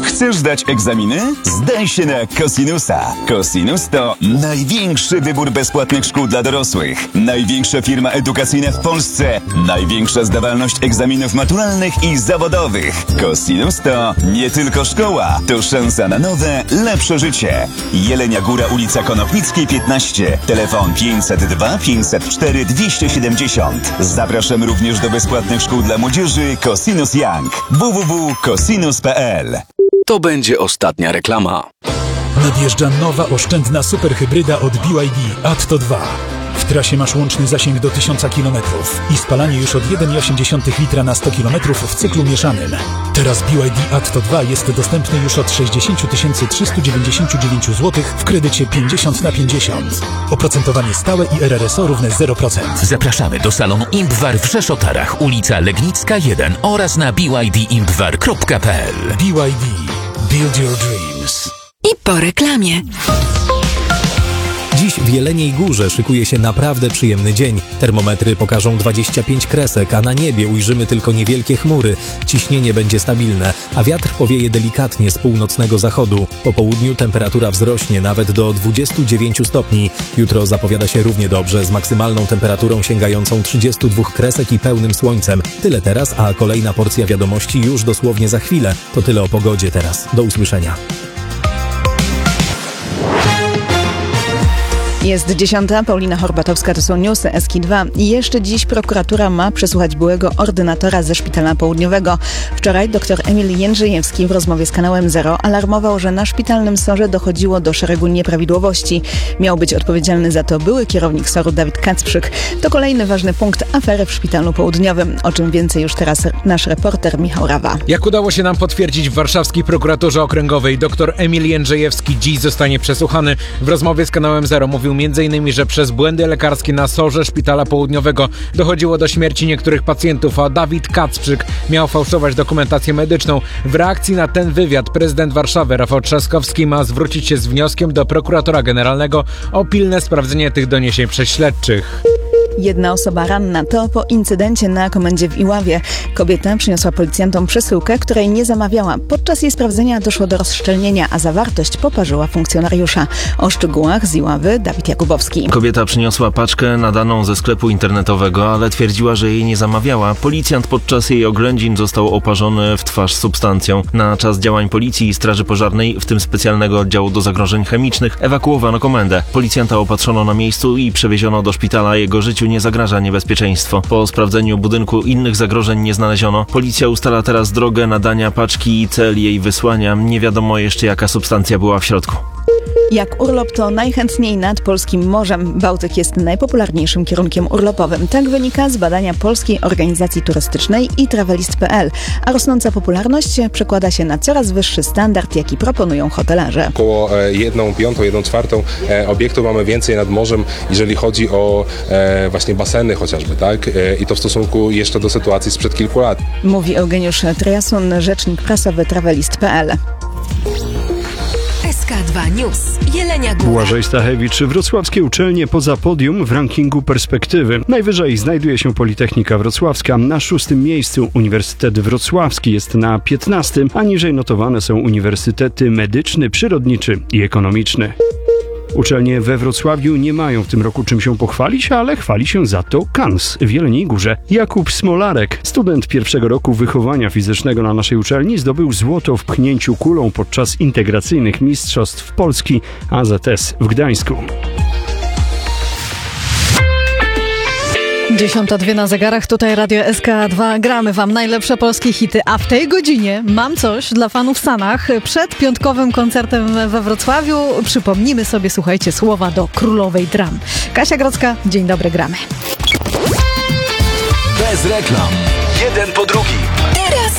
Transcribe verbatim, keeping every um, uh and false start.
Chcesz zdać egzaminy? Zdaj się na Cosinusa. Cosinus to największy wybór bezpłatnych szkół dla dorosłych. Największa firma edukacyjna w Polsce. Największa zdawalność egzaminów maturalnych i zawodowych. Cosinus to nie tylko szkoła, to szansa na nowe, lepsze życie. Jelenia Góra, ulica Konopnickiej piętnaście. Telefon pięćset dwa pięćset cztery dwieście siedemdziesiąt. Zapraszam również do bezpłatnych szkół dla młodzieży Cosinus Young. w w w kropka cosinus kropka p l. To będzie ostatnia reklama. Nadjeżdża nowa oszczędna superhybryda od B Y D Atto dwa. W trasie masz łączny zasięg do tysiąc kilometrów i spalanie już od jeden przecinek osiem litra na sto kilometrów w cyklu mieszanym. Teraz B Y D Atto dwa jest dostępny już od sześćdziesiąt tysięcy trzysta dziewięćdziesiąt dziewięć złotych w kredycie pięćdziesiąt na pięćdziesiąt. Oprocentowanie stałe i R R S O równe zero procent. Zapraszamy do salonu Impwar w Rzeszotarach, ulica Legnicka jeden oraz na b y d impwar kropka p l. B Y D. Build your dreams. I po reklamie. Dziś w Jeleniej Górze szykuje się naprawdę przyjemny dzień. Termometry pokażą dwadzieścia pięć kresek, a na niebie ujrzymy tylko niewielkie chmury. Ciśnienie będzie stabilne, a wiatr powieje delikatnie z północnego zachodu. Po południu temperatura wzrośnie nawet do dwudziestu dziewięciu stopni. Jutro zapowiada się równie dobrze, z maksymalną temperaturą sięgającą trzydziestu dwóch kresek i pełnym słońcem. Tyle teraz, a kolejna porcja wiadomości już dosłownie za chwilę. To tyle o pogodzie teraz. Do usłyszenia. Jest dziesiąta, Paulina Horbatowska, to są newsy S K dwa. I jeszcze dziś prokuratura ma przesłuchać byłego ordynatora ze Szpitala Południowego. Wczoraj dr Emil Jędrzejewski w rozmowie z kanałem Zero alarmował, że na szpitalnym sorze dochodziło do szeregu nieprawidłowości. Miał być odpowiedzialny za to były kierownik soru Dawid Kacprzyk. To kolejny ważny punkt afery w Szpitalu Południowym. O czym więcej już teraz nasz reporter Michał Rawa. Jak udało się nam potwierdzić w warszawskiej prokuraturze okręgowej, dr Emil Jędrzejewski dziś zostanie przesłuchany. W rozmowie z kanałem Zero mówił między innymi, że przez błędy lekarskie na sorze Szpitala Południowego dochodziło do śmierci niektórych pacjentów, a Dawid Kacprzyk miał fałszować dokumentację medyczną. W reakcji na ten wywiad prezydent Warszawy Rafał Trzaskowski ma zwrócić się z wnioskiem do prokuratora generalnego o pilne sprawdzenie tych doniesień przez śledczych. Jedna osoba ranna to po incydencie na komendzie w Iławie. Kobieta przyniosła policjantom przesyłkę, której nie zamawiała. Podczas jej sprawdzenia doszło do rozszczelnienia, a zawartość poparzyła funkcjonariusza. O szczegółach z Iławy Dawid Jakubowski. Kobieta przyniosła paczkę nadaną ze sklepu internetowego, ale twierdziła, że jej nie zamawiała. Policjant podczas jej oględzin został oparzony w twarz substancją. Na czas działań policji i straży pożarnej, w tym specjalnego oddziału do zagrożeń chemicznych, ewakuowano komendę. Policjanta opatrzono na miejscu i przewieziono do szpitala. Jego życiu nie zagraża niebezpieczeństwo. Po sprawdzeniu budynku innych zagrożeń nie znaleziono. Policja ustala teraz drogę nadania paczki i cel jej wysłania. Nie wiadomo jeszcze, jaka substancja była w środku. Jak urlop, to najchętniej nad polskim morzem. Bałtyk jest najpopularniejszym kierunkiem urlopowym. Tak wynika z badania Polskiej Organizacji Turystycznej i Travelist kropka p l. A rosnąca popularność przekłada się na coraz wyższy standard, jaki proponują hotelarze. Około jedną piątą, jedną czwartą obiektów mamy więcej nad morzem, jeżeli chodzi o e, właśnie baseny chociażby, tak? E, I to w stosunku jeszcze do sytuacji sprzed kilku lat. Mówi Eugeniusz Triasun, rzecznik prasowy Travelist kropka p l. S K dwa News. Jelenia Góra. Błażej Stachewicz. Wrocławskie uczelnie poza podium w rankingu Perspektywy. Najwyżej znajduje się Politechnika Wrocławska. Na szóstym miejscu Uniwersytet Wrocławski jest na piętnastym, a niżej notowane są Uniwersytety Medyczny, Przyrodniczy i Ekonomiczny. Uczelnie we Wrocławiu nie mają w tym roku czym się pochwalić, ale chwali się za to K A N S w Jeleniej Górze. Jakub Smolarek, student pierwszego roku wychowania fizycznego na naszej uczelni, zdobył złoto w pchnięciu kulą podczas integracyjnych mistrzostw Polski A Z S w Gdańsku. Dziesiąta dwie na zegarach, tutaj Radio S K dwa. Gramy wam najlepsze polskie hity, a w tej godzinie mam coś dla fanów w Sanach. Przed piątkowym koncertem we Wrocławiu przypomnijmy sobie, słuchajcie, słowa do Królowej Dram. Kasia Grodzka, dzień dobry, gramy. Bez reklam. Jeden po drugim.